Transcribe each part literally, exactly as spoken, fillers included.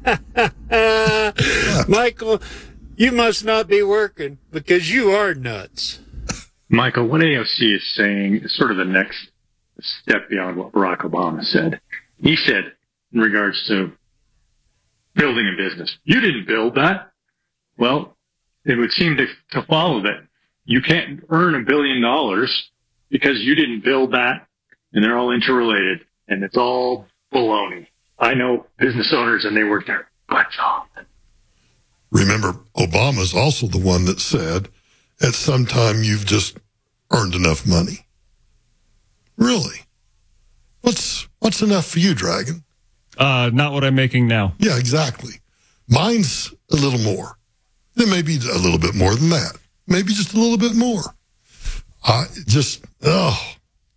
Michael, you must not be working because you are nuts. Michael, what A O C is saying is sort of the next step beyond what Barack Obama said. He said, in regards to building a business, you didn't build that. Well, it would seem to, to follow that you can't earn a billion dollars because you didn't build that, and they're all interrelated, and it's all baloney. I know business owners, and they work their butts off. Remember, Obama's also the one that said, at some time you've just earned enough money. Really? What's what's enough for you, Dragon? Uh, not what I'm making now. Yeah, exactly. Mine's a little more. It may be a little bit more than that. Maybe just a little bit more. I just, oh.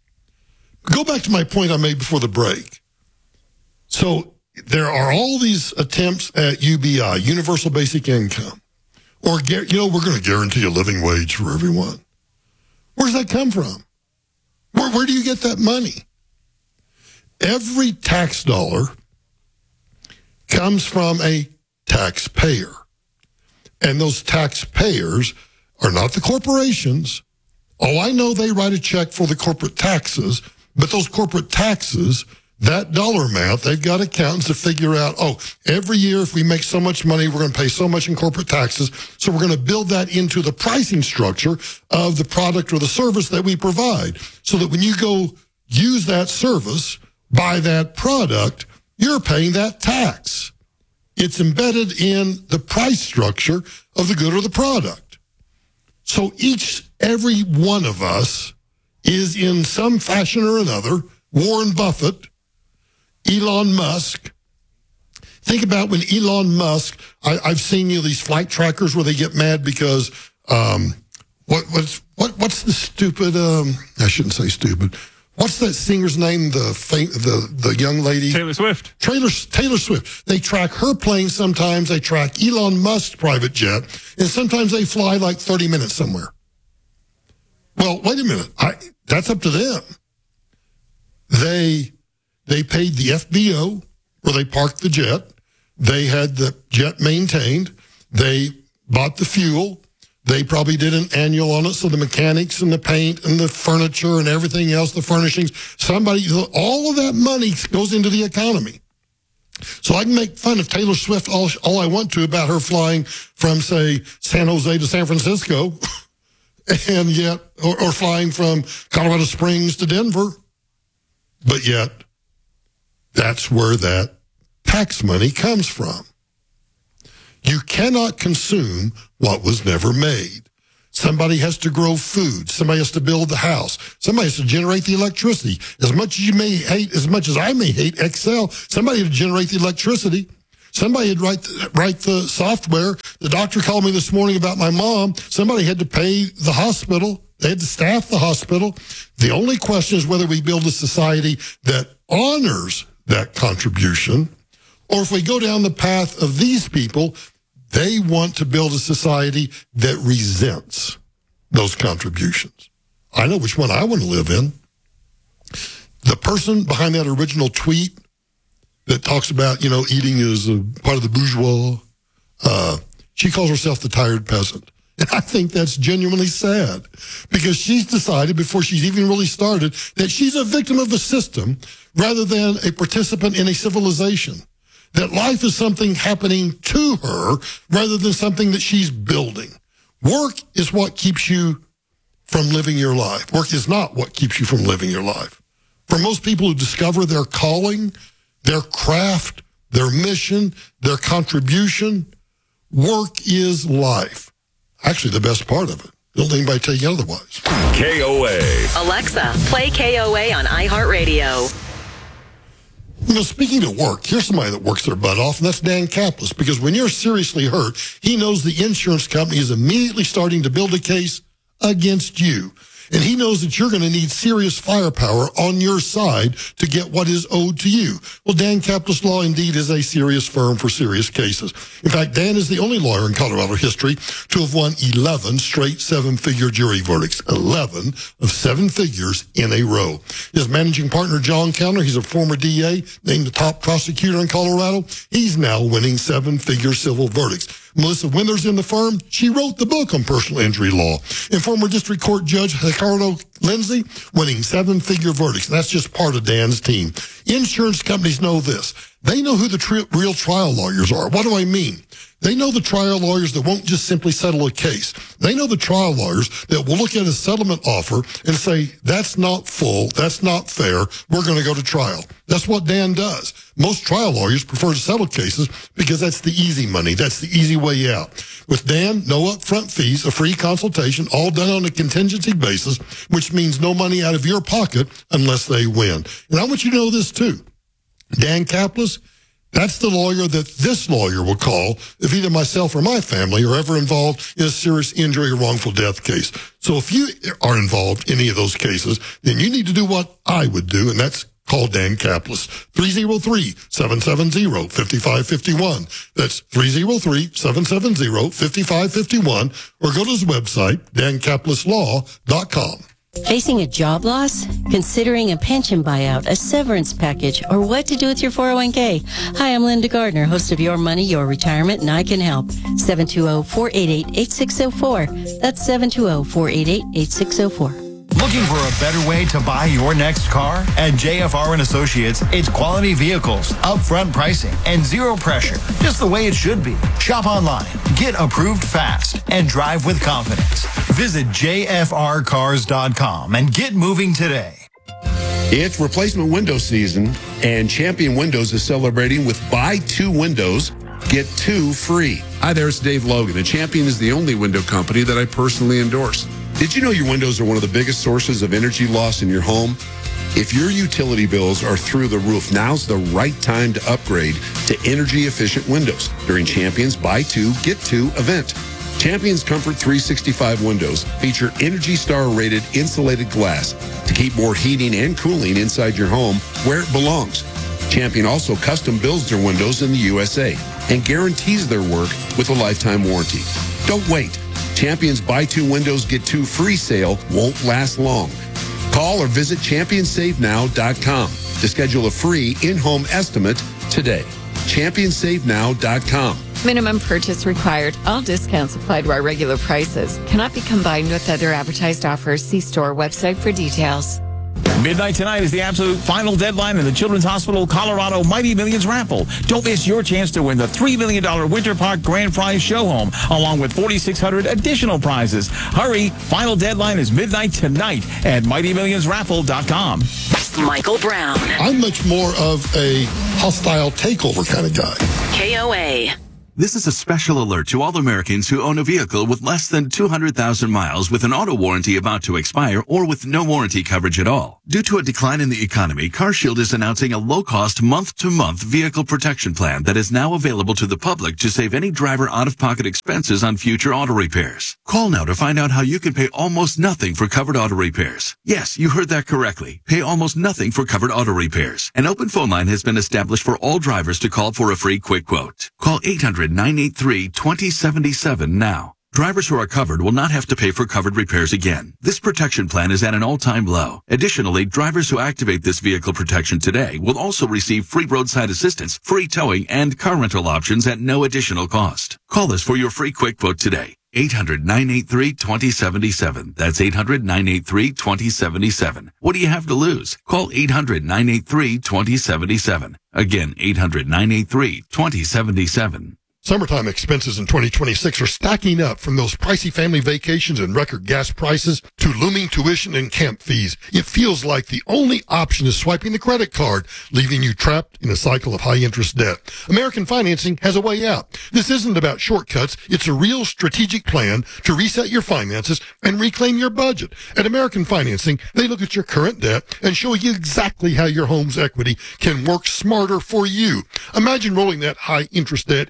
Go back to my point I made before the break. So there are all these attempts at U B I, Universal Basic Income, or, you know, we're going to guarantee a living wage for everyone. Where does that come from? Where, where do you get that money? Every tax dollar comes from a taxpayer. And those taxpayers are not the corporations. Oh, I know they write a check for the corporate taxes, but those corporate taxes, that dollar amount, they've got accountants to figure out, oh, every year if we make so much money, we're going to pay so much in corporate taxes. So we're going to build that into the pricing structure of the product or the service that we provide. So that when you go use that service, buy that product, you're paying that tax. It's embedded in the price structure of the good or the product. So each, every one of us is in some fashion or another, Warren Buffett, Elon Musk. Think about when Elon Musk, I, I've seen you know, these flight trackers where they get mad because, um, what, what's, what, what's the stupid, um, I shouldn't say stupid. What's that singer's name? The the the young lady? Taylor Swift. Taylor, Taylor Swift. They track her plane sometimes. They track Elon Musk's private jet. And sometimes they fly like thirty minutes somewhere. Well, wait a minute. I, that's up to them. They they paid the F B O where they parked the jet. They had the jet maintained. They bought the fuel. They probably did an annual on it, so the mechanics and the paint and the furniture and everything else, the furnishings, somebody, all of that money goes into the economy. So I can make fun of Taylor Swift all, all I want to about her flying from, say, San Jose to San Francisco, and yet, or, or flying from Colorado Springs to Denver. But yet, that's where that tax money comes from. You cannot consume what was never made. Somebody has to grow food. Somebody has to build the house. Somebody has to generate the electricity. As much as you may hate, as much as I may hate Excel, somebody had to generate the electricity. Somebody had to write the, write the software. The doctor called me this morning about my mom. Somebody had to pay the hospital. They had to staff the hospital. The only question is whether we build a society that honors that contribution, or if we go down the path of these people, they want to build a society that resents those contributions. I know which one I want to live in. The person behind that original tweet that talks about, you know, eating is a part of the bourgeois, uh, she calls herself the tired peasant. And I think that's genuinely sad because she's decided before she's even really started that she's a victim of the system rather than a participant in a civilization. That life is something happening to her rather than something that she's building. Work is what keeps you from living your life. Work is not what keeps you from living your life. For most people who discover their calling, their craft, their mission, their contribution, work is life. Actually, the best part of it. Don't let anybody tell you otherwise. K O A. Alexa, play K O A on iHeartRadio. You know, speaking of work, here's somebody that works their butt off, and that's Dan Kaplis, because when you're seriously hurt, he knows the insurance company is immediately starting to build a case against you. And he knows that you're going to need serious firepower on your side to get what is owed to you. Well, Dan Caplis Law indeed is a serious firm for serious cases. In fact, Dan is the only lawyer in Colorado history to have won eleven straight seven-figure jury verdicts. eleven of seven figures in a row. His managing partner, John Kellner, he's a former D A, named the top prosecutor in Colorado. He's now winning seven-figure civil verdicts. Melissa Winther's in the firm. She wrote the book on personal injury law. And former district court judge Ricardo Lindsay winning seven-figure verdicts. That's just part of Dan's team. Insurance companies know this. They know who the tri- real trial lawyers are. What do I mean? They know the trial lawyers that won't just simply settle a case. They know the trial lawyers that will look at a settlement offer and say, that's not full, that's not fair, we're going to go to trial. That's what Dan does. Most trial lawyers prefer to settle cases because that's the easy money, that's the easy way out. With Dan, no upfront fees, a free consultation, all done on a contingency basis, which means no money out of your pocket unless they win. And I want you to know this too. Dan Caplis, that's the lawyer that this lawyer will call if either myself or my family are ever involved in a serious injury or wrongful death case. So if you are involved in any of those cases, then you need to do what I would do, and that's call Dan Caplis. three oh three, seven seven oh, five five five one. That's three oh three, seven seven oh, five five five one. Or go to his website, dan caplis law dot com. Facing a job loss? Considering a pension buyout, a severance package, or what to do with your four oh one k? Hi, I'm Linda Gardner, host of Your Money, Your Retirement, and I can help. seven two zero, four eight eight, eight six zero four. That's seven two zero, four eight eight, eight six zero four. Looking for a better way to buy your next car? At J F R and Associates, it's quality vehicles, upfront pricing, and zero pressure. Just the way it should be. Shop online, get approved fast, and drive with confidence. Visit J F R cars dot com and get moving today. It's replacement window season, and Champion Windows is celebrating with buy two windows, get two free. Hi there, it's Dave Logan, and Champion is the only window company that I personally endorse. Did you know your windows are one of the biggest sources of energy loss in your home? If your utility bills are through the roof, now's the right time to upgrade to energy-efficient windows during Champion's Buy Two, Get Two event. Champion's Comfort three sixty-five windows feature Energy Star rated insulated glass to keep more heating and cooling inside your home where it belongs. Champion also custom builds their windows in the U S A and guarantees their work with a lifetime warranty. Don't wait. Champion's Buy Two Windows, Get Two free sale won't last long. Call or visit champion save now dot com to schedule a free in-home estimate today. champion save now dot com. Minimum purchase required. All discounts applied to our regular prices. Cannot be combined with other advertised offers. See store website for details. Midnight tonight is the absolute final deadline in the Children's Hospital Colorado Mighty Millions raffle. Don't miss your chance to win the three million dollars Winter Park Grand Prize Show Home, along with four thousand six hundred additional prizes. Hurry! Final deadline is midnight tonight at mighty millions raffle dot com. Michael Brown. I'm much more of a hostile takeover kind of guy. K O A. This is a special alert to all Americans who own a vehicle with less than two hundred thousand miles with an auto warranty about to expire or with no warranty coverage at all. Due to a decline in the economy, CarShield is announcing a low-cost month-to-month vehicle protection plan that is now available to the public to save any driver out-of-pocket expenses on future auto repairs. Call now to find out how you can pay almost nothing for covered auto repairs. Yes, you heard that correctly. Pay almost nothing for covered auto repairs. An open phone line has been established for all drivers to call for a free quick quote. Call eight hundred, nine eight three, two zero seven seven now. Drivers who are covered will not have to pay for covered repairs again. This protection plan is at an all-time low. Additionally, drivers who activate this vehicle protection today will also receive free roadside assistance, free towing, and car rental options at no additional cost. Call us for your free quick quote today. eight hundred, nine eight three, two zero seven seven. That's eight hundred, nine eight three, two zero seven seven. What do you have to lose? Call eight hundred, nine eight three, two zero seven seven. Again, eight hundred, nine eight three, two zero seven seven. Summertime expenses in twenty twenty-six are stacking up, from those pricey family vacations and record gas prices to looming tuition and camp fees. It feels like the only option is swiping the credit card, leaving you trapped in a cycle of high-interest debt. American Financing has a way out. This isn't about shortcuts. It's a real strategic plan to reset your finances and reclaim your budget. At American Financing, they look at your current debt and show you exactly how your home's equity can work smarter for you. Imagine rolling that high-interest debt into one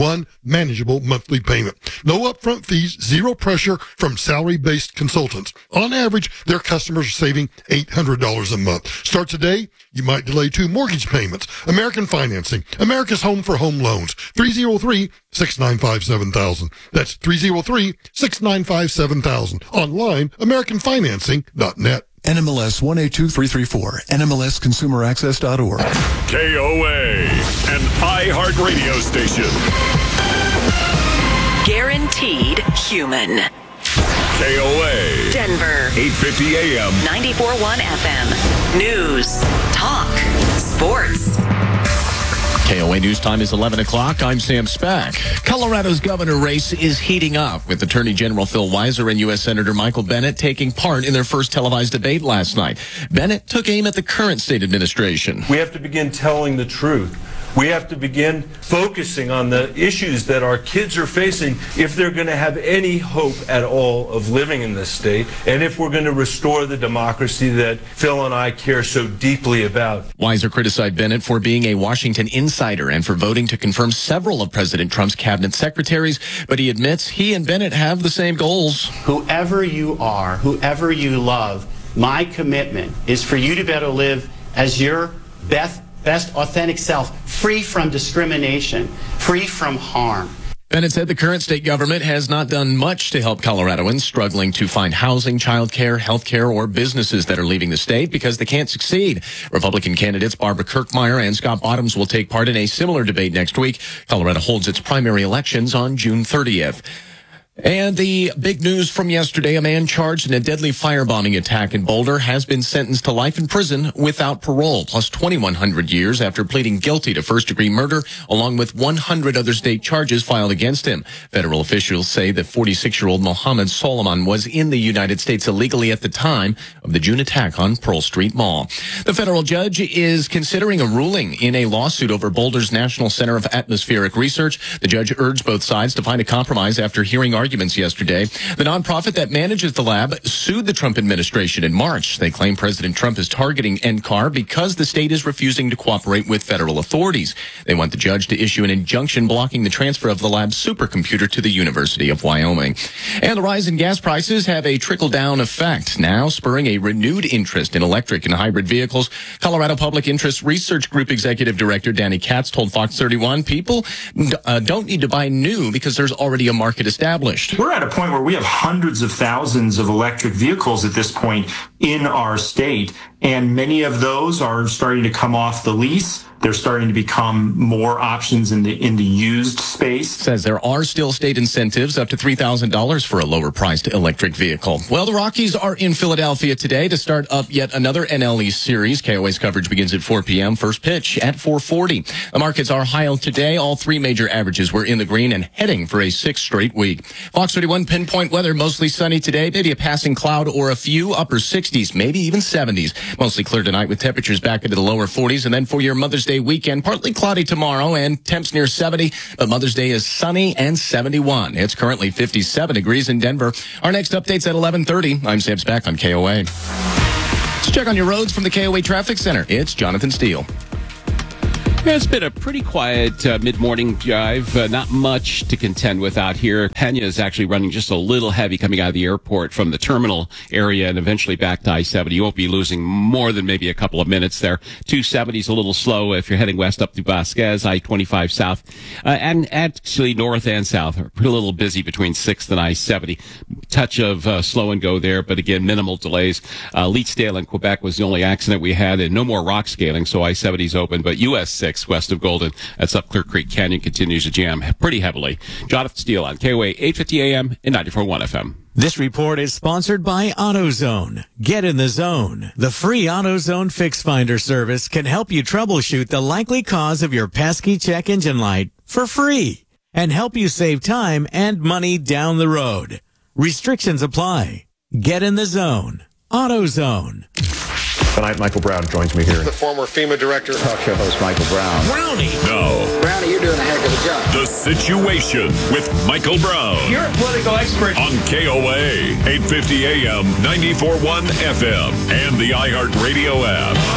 one manageable monthly payment. No upfront fees, zero pressure from salary-based consultants. On average, their customers are saving eight hundred dollars a month. Start today. You might delay two mortgage payments. American Financing, America's Home for Home Loans, three oh three, six nine five, seven thousand. That's three oh three, six nine five, seven thousand. Online, american financing dot net. N M L S one eight two three three four, N M L S consumer access dot org. K O A, an iHeart radio station. Guaranteed human. K O A. Denver. eight fifty A M. ninety-four point one F M. News. Talk. Sports. K O A News Time is eleven o'clock. I'm Sam Spack. Colorado's governor race is heating up, with Attorney General Phil Weiser and U S Senator Michael Bennet taking part in their first televised debate last night. Bennet took aim at the current state administration. We have to begin telling the truth. We have to begin focusing on the issues that our kids are facing if they're going to have any hope at all of living in this state, and if we're going to restore the democracy that Phil and I care so deeply about. Weiser criticized Bennet for being a Washington insider and for voting to confirm several of President Trump's cabinet secretaries, but he admits he and Bennet have the same goals. Whoever you are, whoever you love, my commitment is for you to be able to live as your best best authentic self, free from discrimination, free from harm. Bennet said the current state government has not done much to help Coloradoans struggling to find housing, child care, health care, or businesses that are leaving the state because they can't succeed. Republican candidates Barbara Kirkmeyer and Scott Bottoms will take part in a similar debate next week. Colorado holds its primary elections on June thirtieth. And the big news from yesterday, a man charged in a deadly firebombing attack in Boulder has been sentenced to life in prison without parole, plus twenty-one hundred years after pleading guilty to first-degree murder, along with one hundred other state charges filed against him. Federal officials say that forty-six-year-old Mohammed Solomon was in the United States illegally at the time of the June attack on Pearl Street Mall. The federal judge is considering a ruling in a lawsuit over Boulder's National Center of Atmospheric Research. The judge urged both sides to find a compromise after hearing arguments Arguments yesterday. The nonprofit that manages the lab sued the Trump administration in March. They claim President Trump is targeting N C A R because the state is refusing to cooperate with federal authorities. They want the judge to issue an injunction blocking the transfer of the lab's supercomputer to the University of Wyoming. And the rise in gas prices have a trickle-down effect, now spurring a renewed interest in electric and hybrid vehicles. Colorado Public Interest Research Group Executive Director Danny Katz told Fox thirty-one people uh, don't need to buy new because there's already a market established. We're at a point where we have hundreds of thousands of electric vehicles at this point in our state, and many of those are starting to come off the lease. They're starting to become more options in the in the used space. Says there are still state incentives up to three thousand dollars for a lower-priced electric vehicle. Well, the Rockies are in Philadelphia today to start up yet another N L East series. K O A's coverage begins at four p.m. First pitch at four forty. The markets are high today. All three major averages were in the green and heading for a sixth straight week. Fox thirty-one pinpoint weather, mostly sunny today. Maybe a passing cloud or a few upper sixties, maybe even seventies. Mostly clear tonight with temperatures back into the lower forties. And then for your Mother's Day weekend, partly cloudy tomorrow and temps near seventy, but Mother's Day is sunny and seventy-one. It's currently fifty-seven degrees in Denver. Our next update's at eleven thirty. I'm Sam Spack on K O A. Let's check on your roads from the K O A Traffic Center. It's Jonathan Steele. Yeah, it's been a pretty quiet uh, mid-morning drive. Uh, not much to contend with out here. Pena is actually running just a little heavy coming out of the airport from the terminal area and eventually back to I seventy. You won't be losing more than maybe a couple of minutes there. two seventy is a little slow if you're heading west up to Vasquez, I twenty-five south. Uh, and actually north and south are a little busy between sixth and I seventy. Touch of uh, slow and go there, but again, minimal delays. Uh, Leetsdale in Quebec was the only accident we had, and no more rock scaling, so I seventy is open. But U S six west of Golden, that's up Clear Creek Canyon, continues to jam pretty heavily. Jonathan Steele on K O A eight fifty A M and ninety-four point one F M. This report is sponsored by AutoZone. Get in the zone. The free AutoZone Fix Finder service can help you troubleshoot the likely cause of your pesky check engine light for free and help you save time and money down the road. Restrictions apply. Get in the zone. AutoZone. Tonight, Michael Brown joins me here. The former FEMA director. Talk show host Michael Brown. Brownie. No. Brownie, you're doing a heck of a job. The Situation with Michael Brown. You're a political expert. On K O A, eight fifty A M, ninety-four point one F M, and the iHeart Radio app.